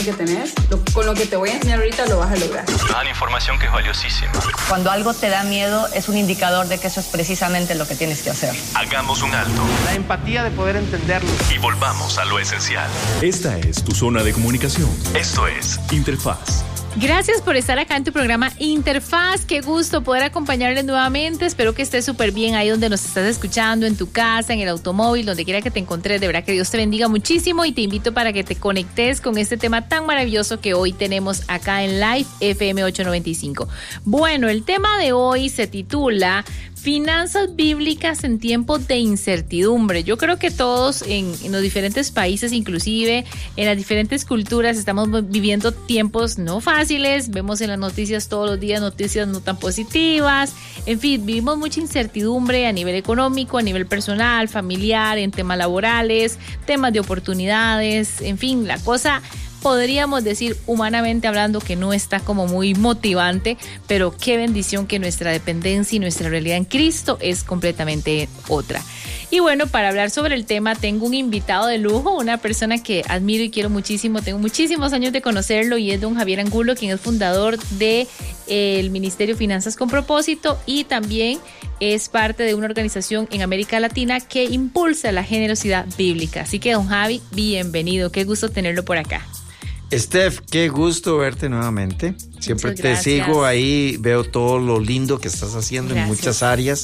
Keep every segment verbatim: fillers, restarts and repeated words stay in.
que tenés, lo, con lo que te voy a enseñar ahorita lo vas a lograr. Nos dan información que es valiosísima. Cuando algo te da miedo es un indicador de que eso es precisamente lo que tienes que hacer. Hagamos un alto. La empatía de poder entenderlo. Y volvamos a lo esencial. Esta es tu zona de comunicación. Esto es Interfaz. Gracias por estar acá en tu programa Interfaz. Qué gusto poder acompañarles nuevamente. Espero que estés súper bien ahí donde nos estás escuchando, en tu casa, en el automóvil, donde quiera que te encontres. De verdad que Dios te bendiga muchísimo y te invito para que te conectes con este tema tan maravilloso que hoy tenemos acá en Live F M ochocientos noventa y cinco. Bueno, el tema de hoy se titula Finanzas bíblicas en tiempos de incertidumbre. Yo creo que todos en, en los diferentes países, inclusive en las diferentes culturas, estamos viviendo tiempos no fáciles. Vemos en las noticias todos los días noticias no tan positivas. En fin, vivimos mucha incertidumbre a nivel económico, a nivel personal, familiar, en temas laborales, temas de oportunidades. En fin, la cosa, podríamos decir humanamente hablando, que no está como muy motivante, pero qué bendición que nuestra dependencia y nuestra realidad en Cristo es completamente otra. Y bueno, para hablar sobre el tema tengo un invitado de lujo, una persona que admiro y quiero muchísimo, tengo muchísimos años de conocerlo, y es don Javier Angulo, quien es fundador del de Ministerio Finanzas con Propósito y también es parte de una organización en América Latina que impulsa la generosidad bíblica. Así que don Javi, bienvenido, qué gusto tenerlo por acá. Steph, qué gusto verte nuevamente. Siempre te sigo ahí, veo todo lo lindo que estás haciendo gracias. En muchas áreas.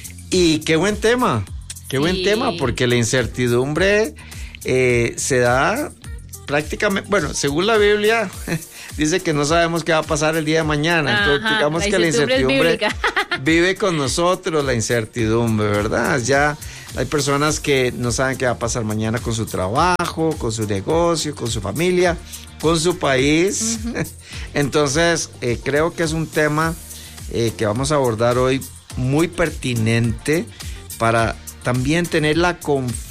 Y qué buen tema, qué sí. buen tema, porque la incertidumbre eh, se da prácticamente, bueno, según la Biblia, dice que no sabemos qué va a pasar el día de mañana. Ajá, entonces, digamos la que la incertidumbre vive con nosotros, la incertidumbre, ¿verdad? Ya hay personas que no saben qué va a pasar mañana con su trabajo, con su negocio, con su familia, con su país. Uh-huh. Entonces, eh, creo que es un tema eh, que vamos a abordar hoy muy pertinente para también tener la confianza